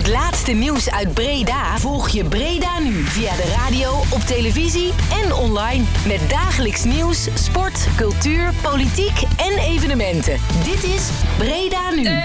Het laatste nieuws uit Breda volg je Breda nu via de radio, op televisie en online. Met dagelijks nieuws, sport, cultuur, politiek en evenementen. Dit is Breda nu.